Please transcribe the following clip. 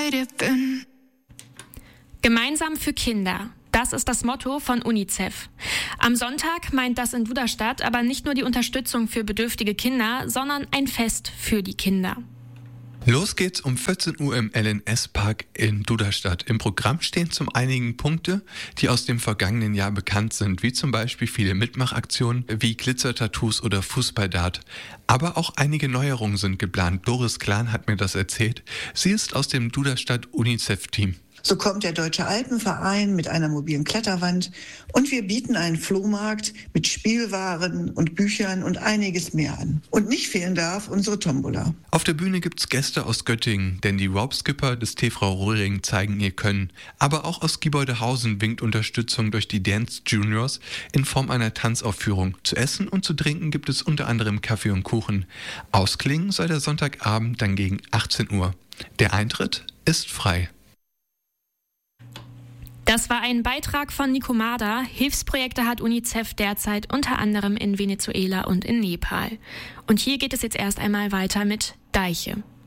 bei dir bin. Gemeinsam für Kinder. Das ist das Motto von UNICEF. Am Sonntag meint das in Duderstadt aber nicht nur die Unterstützung für bedürftige Kinder, sondern ein Fest für die Kinder. Los geht's um 14 Uhr im LNS-Park in Duderstadt. Im Programm stehen zum einigen Punkte, die aus dem vergangenen Jahr bekannt sind, wie zum Beispiel viele Mitmachaktionen wie Glitzertattoos oder Fußballdart. Aber auch einige Neuerungen sind geplant. Doris Klan hat mir das erzählt. Sie ist aus dem Duderstadt UNICEF-Team. So kommt der Deutsche Alpenverein mit einer mobilen Kletterwand und wir bieten einen Flohmarkt mit Spielwaren und Büchern und einiges mehr an. Und nicht fehlen darf unsere Tombola. Auf der Bühne gibt's Gäste aus Göttingen, denn die Rope-Skipper des TV Röhring zeigen ihr Können. Aber auch aus Giebeuldehausen winkt Unterstützung durch die Dance Juniors in Form einer Tanzaufführung. Zu essen und zu trinken gibt es unter anderem Kaffee und Kuchen. Ausklingen soll der Sonntagabend dann gegen 18 Uhr. Der Eintritt ist frei. Das war ein Beitrag von Nico Mader. Hilfsprojekte hat UNICEF derzeit unter anderem in Venezuela und in Nepal. Und hier geht es jetzt erst einmal weiter mit Deiche.